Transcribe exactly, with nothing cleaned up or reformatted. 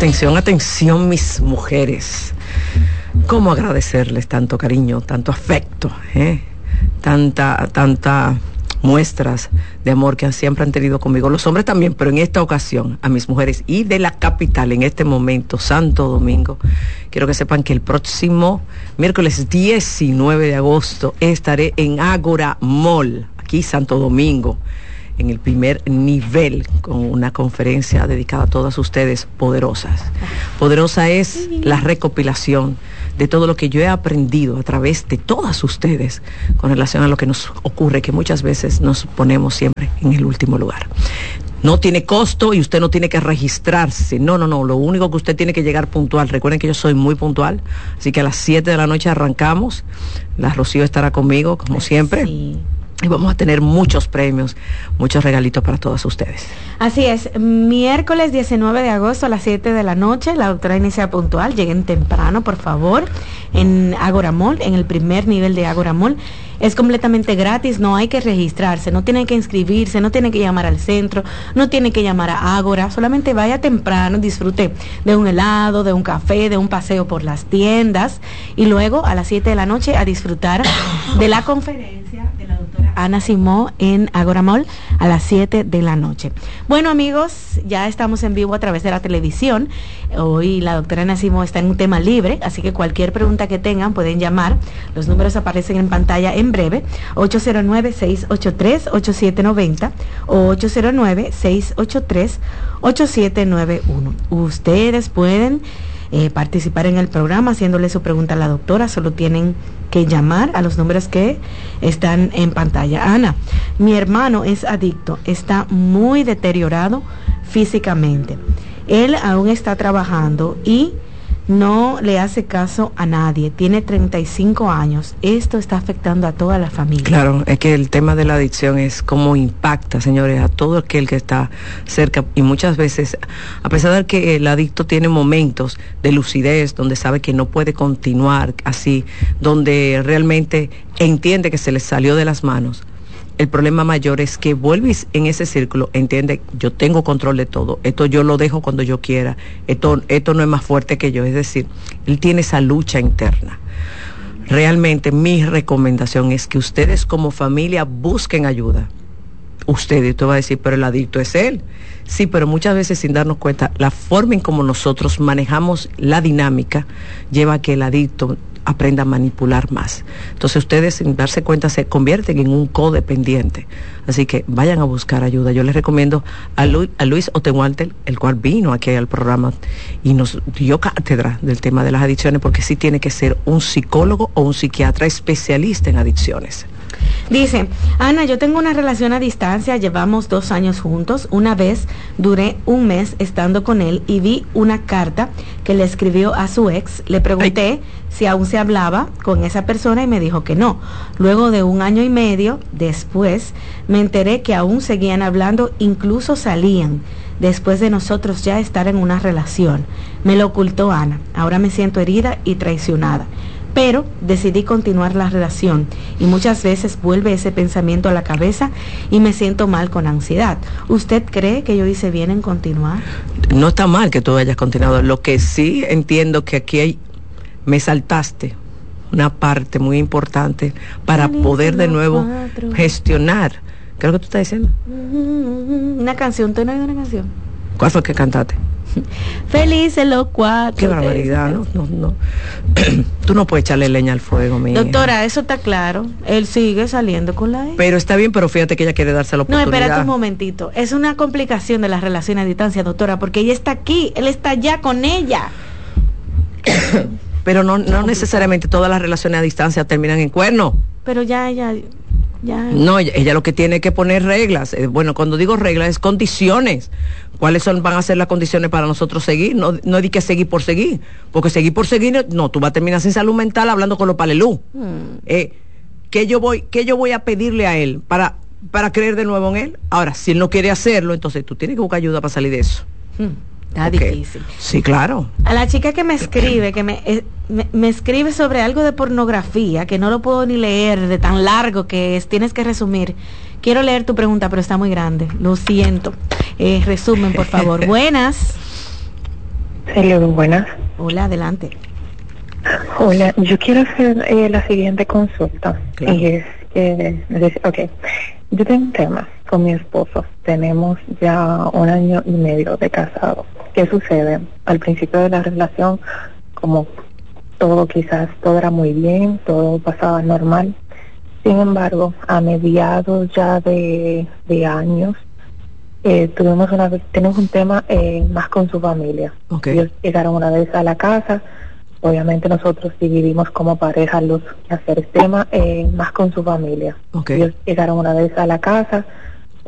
Atención, atención, mis mujeres. ¿Cómo agradecerles tanto cariño, tanto afecto, eh? tanta, tanta muestras de amor que siempre han tenido conmigo? Los hombres también, pero en esta ocasión a mis mujeres y de la capital en este momento, Santo Domingo. Quiero que sepan que el próximo miércoles diecinueve de agosto estaré en Ágora Mall, aquí Santo Domingo, en el primer nivel, con una conferencia dedicada a todas ustedes poderosas. Poderosa es la recopilación de todo lo que yo he aprendido a través de todas ustedes con relación a lo que nos ocurre, que muchas veces nos ponemos siempre en el último lugar. No tiene costo y usted no tiene que registrarse. No, no, no. Lo único que usted tiene que llegar puntual. Recuerden que yo soy muy puntual. Así que a las siete de la noche arrancamos. La Rocío estará conmigo, como siempre. Sí. Y vamos a tener muchos premios, muchos regalitos para todos ustedes. Así es, miércoles diecinueve de agosto a las siete de la noche, la doctora inicia puntual, lleguen temprano, por favor, en Ágora Mall, en el primer nivel de Ágora Mall. Es completamente gratis, no hay que registrarse, no tiene que inscribirse, no tiene que llamar al centro, no tiene que llamar a Ágora, solamente vaya temprano, disfrute de un helado, de un café, de un paseo por las tiendas y luego a las siete de la noche a disfrutar de la conferencia de la doctora Ana Simó en Ágora Mall a las siete de la noche. Bueno, amigos, ya estamos en vivo a través de la televisión. Hoy la doctora Ana Simó está en un tema libre, así que cualquier pregunta que tengan pueden llamar. Los números aparecen en pantalla en breve, ocho cero nueve, seis ocho tres, ocho siete nueve cero o ocho cero nueve, seis ocho tres, ocho siete nueve uno. Ustedes pueden eh, participar en el programa haciéndole su pregunta a la doctora, solo tienen que llamar a los números que están en pantalla. Ana, mi hermano es adicto, está muy deteriorado físicamente. Él aún está trabajando y no le hace caso a nadie, tiene treinta y cinco años, esto está afectando a toda la familia. Claro, es que el tema de la adicción es cómo impacta, señores, a todo aquel que está cerca, y muchas veces, a pesar de que el adicto tiene momentos de lucidez, donde sabe que no puede continuar así, donde realmente entiende que se le salió de las manos, el problema mayor es que vuelves en ese círculo, entiende, yo tengo control de todo, esto yo lo dejo cuando yo quiera, esto, esto no es más fuerte que yo, es decir, él tiene esa lucha interna. Realmente mi recomendación es que ustedes como familia busquen ayuda. Ustedes, tú vas a decir, pero el adicto es él. Sí, pero muchas veces sin darnos cuenta, la forma en como nosotros manejamos la dinámica lleva a que el adicto aprenda a manipular más. Entonces ustedes sin darse cuenta se convierten en un codependiente. Así que vayan a buscar ayuda. Yo les recomiendo a, Lu, a Luis Otenwalter, el cual vino aquí al programa y nos dio cátedra del tema de las adicciones, porque sí tiene que ser un psicólogo o un psiquiatra especialista en adicciones. Dice, Ana, yo tengo una relación a distancia, llevamos dos años juntos. Una vez duré un mes estando con él y vi una carta que le escribió a su ex. Le pregunté Ay. si aún se hablaba con esa persona y me dijo que no. Luego de un año y medio después me enteré que aún seguían hablando, incluso salían después de nosotros ya estar en una relación. Me lo ocultó Ana. Ahora me siento herida y traicionada. Pero decidí continuar la relación y muchas veces vuelve ese pensamiento a la cabeza y me siento mal con ansiedad. ¿Usted cree que yo hice bien en continuar? No está mal que tú hayas continuado. Lo que sí entiendo que aquí hay, me saltaste una parte muy importante para poder de nuevo gestionar. ¿Qué es lo que tú estás diciendo? Una canción, ¿tú no hay una canción? ¿Cuál fue que cantaste? Felices los cuatro. Qué barbaridad, no, no, no. Tú no puedes echarle leña al fuego, mi doctora, hija. Eso está claro. Él sigue saliendo con la ex. Pero está bien, pero fíjate que ella quiere darse la oportunidad. No, espérate un momentito. Es una complicación de la relación a distancia, doctora, porque ella está aquí, él está allá con ella. Pero no, no necesariamente todas las relaciones a distancia terminan en cuerno. Pero ya, ya, ya. No, ella, ella lo que tiene que poner reglas. Eh, bueno, cuando digo reglas es condiciones. ¿Cuáles son, van a ser las condiciones para nosotros seguir? No, no hay que seguir por seguir. Porque seguir por seguir, no, tú vas a terminar sin salud mental hablando con los palelú. Hmm. Eh, ¿qué yo voy, qué yo voy a pedirle a él para, para creer de nuevo en él? Ahora, si él no quiere hacerlo, entonces tú tienes que buscar ayuda para salir de eso. Hmm. Está okay. Difícil. Sí, claro. A la chica que me escribe, que me, eh, me, me escribe sobre algo de pornografía, que no lo puedo ni leer de tan largo que es, tienes que resumir. Quiero leer tu pregunta, pero está muy grande. Lo siento. Eh, resumen, por favor. Buenas. Hello, buenas. Hola, adelante. Hola, yo quiero hacer eh, la siguiente consulta. Claro. Y es que, eh, ok, yo tengo un tema con mi esposo. Tenemos ya un año y medio de casado. ¿Qué sucede? Al principio de la relación, como todo quizás, todo era muy bien, todo pasaba normal. Sin embargo, a mediados ya de, de años, eh, tuvimos una vez, tenemos un tema eh, más con su familia. Okay. Ellos llegaron una vez a la casa, obviamente nosotros dividimos como pareja los hacer tema eh, más con su familia. Okay. Ellos llegaron una vez a la casa,